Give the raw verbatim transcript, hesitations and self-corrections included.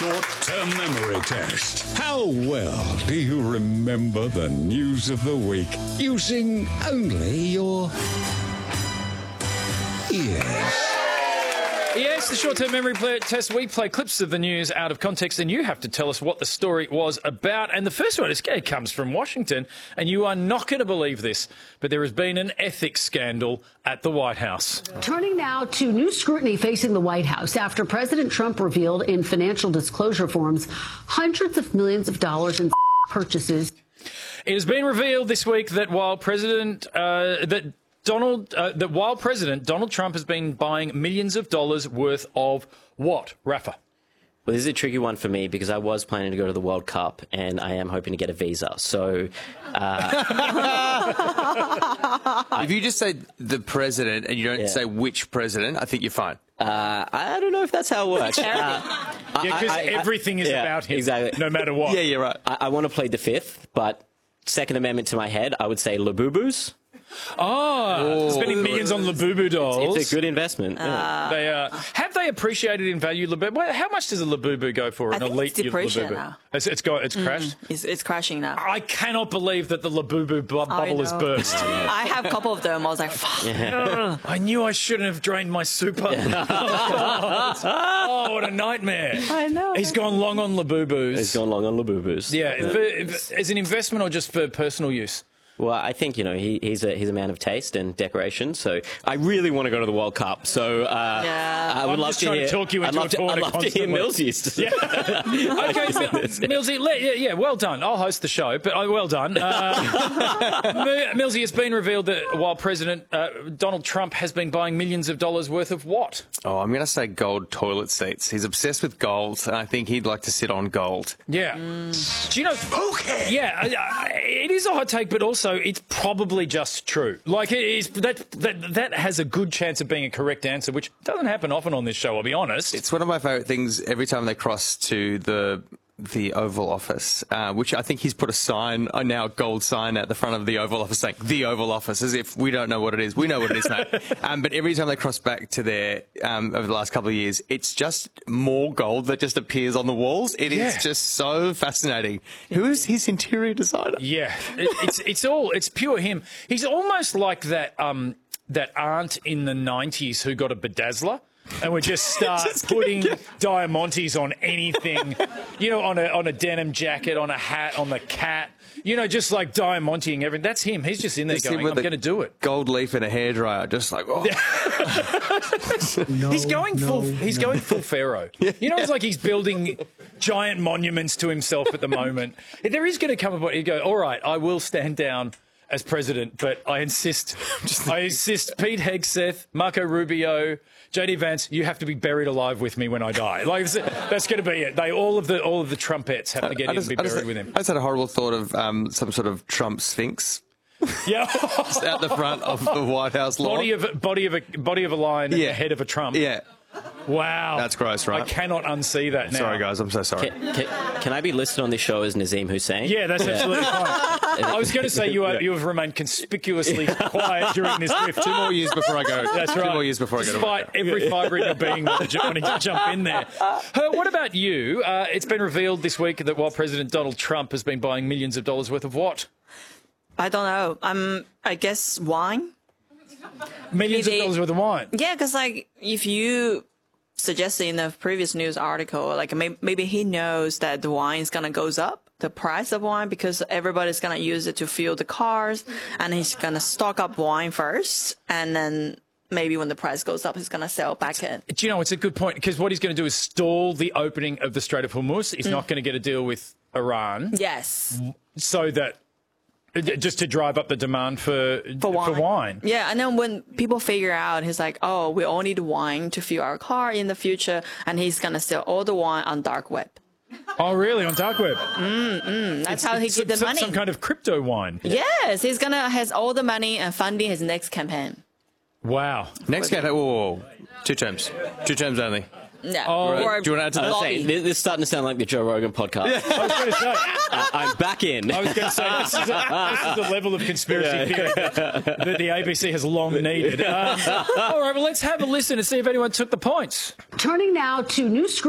Short-term memory test. How well do you remember the news of the week using only your ears? Yes, the short-term memory play test. We play clips of the news out of context, and you have to tell us what the story was about. And the first one is, it comes from Washington, and you are not going to believe this, but there has been an ethics scandal at the White House. Turning now to new scrutiny facing the White House after President Trump revealed in financial disclosure forms hundreds of millions of dollars in purchases. It has been revealed this week that while President uh, that. Donald, uh, that while President, Donald Trump has been buying millions of dollars worth of what, Rafa? Well, this is a tricky one for me because I was planning to go to the World Cup and I am hoping to get a visa. So, uh, if you just say the president and you don't Yeah. say which president, I think you're fine. uh, I don't know if that's how it works. Uh, Yeah, because I- I- everything is yeah, about him, exactly. no matter what. Yeah, you're right. I, I want to plead the fifth, but Second Amendment to my head, I would say Labubus. Oh, spending millions on Labubu dolls. It's a good investment. yeah. They uh, have they appreciated in value. Labubu? Well, how much does a Labubu go for? I An think elite it's depreciated Labubu. now. It's, it's got it's crashed. It's, it's crashing now. I cannot believe that the Labubu bu- I bubble has know. burst. I have a couple of them. I was like, fuck. I knew I shouldn't have drained my super. Oh, what a nightmare! I know. He's gone long on Labubus. It's gone long on Labubus. Yeah, for, if, as an investment or just for personal use? Well, I think, you know, he, he's a he's a man of taste and decoration, so I really want to go to the World Cup. So uh, Yeah. I would I'm love just to trying to hear. talk you I'd into love a to, I'd corner love to hear constantly. Mills used. Yeah. Okay, Millsy, le- yeah, yeah, well done. I'll host the show, but uh, well done. Uh, M- Millsy, it's been revealed that while President uh, Donald Trump has been buying millions of dollars worth of what? Oh, I'm going to say gold toilet seats. He's obsessed with gold, and I think he'd like to sit on gold. Yeah. Do you know? Okay. Yeah, uh, uh, it is a hot take, but also it's probably just true. Like it is that that that has a good chance of being a correct answer, which doesn't happen often on this show. I'll be honest. It's one of my favourite things every time they cross to the the Oval Office, uh, which I think he's put a sign, a now gold sign at the front of the Oval Office saying, the Oval Office, as if we don't know what it is. We know what it is, mate. Um, but every time they cross back to there um, over the last couple of years, it's just more gold that just appears on the walls. It is Yeah. just so fascinating. Who is his interior designer? Yeah, it, it's it's all it's pure him. He's almost like that um that aunt in the nineties who got a bedazzler. And would just start Just putting get- diamantes on anything, you know, on a on a denim jacket, on a hat, on the cat, you know, just like diamanting everything. That's him. He's just in there Just him going, with I'm the going to do it. Gold leaf in a hairdryer, just like, oh. he's going full. He's going full Pharaoh. You know, it's like he's building giant monuments to himself at the moment. There is going to come a point. You go, all right, I will stand down as president, but I insist. I insist. Pete Hegseth, Marco Rubio, J D Vance, you have to be buried alive with me when I die. Like that's going to be it. They all of the all of the Trumpets have to get I in just, and be I just- buried with him. I just had a horrible thought of um, some sort of Trump Sphinx Yeah, just out the front of the White House lawn. body of a, body of a body of a lion and Yeah. the head of a Trump. Yeah. Wow, That's gross, right? I cannot unsee that now. Sorry, guys. I'm so sorry. Can, can, can I be listed on this show as Nazim Hussain? Yeah, that's absolutely fine. I was going to say you are, you have remained conspicuously quiet during this rift. Two more years before I go. That's Two right. more years before I go. to Despite every fibre in your being wanting to jump in there. Her, what about you? Uh, it's been revealed this week that while President Donald Trump has been buying millions of dollars worth of what? I don't know. Um, I guess wine. Millions Maybe- of dollars worth of wine. Yeah, because like if you suggested in the previous news article, like may- maybe he knows that the wine is gonna goes up, the price of wine, because everybody's gonna use it to fuel the cars, and he's gonna stock up wine first, and then maybe when the price goes up, he's gonna sell back in. Do you know, it's a good point, because what he's going to do is stall the opening of the Strait of Hormuz. He's not going to get a deal with Iran, Yes, so that just to drive up the demand for for wine. For wine. Yeah, and then when people figure out, he's like, oh, we all need wine to fuel our car in the future, and he's gonna sell all the wine on dark web. Oh, really? On dark web? That's how he It's get the some, money. Some kind of crypto wine. Yes, he's gonna has all the money and funding his next campaign. Wow. Next game. Whoa, whoa, whoa. Two terms. Two terms only. Yeah. Oh, or do you want to add to I that? was saying, this this is starting to sound like the Joe Rogan podcast. I was going to say. Uh, I'm back in. I was going to say, this is, a, this is the level of conspiracy theory that, that the A B C has long needed. Um, all right, well, let's have a listen and see if anyone took the points. Turning now to new scrutiny.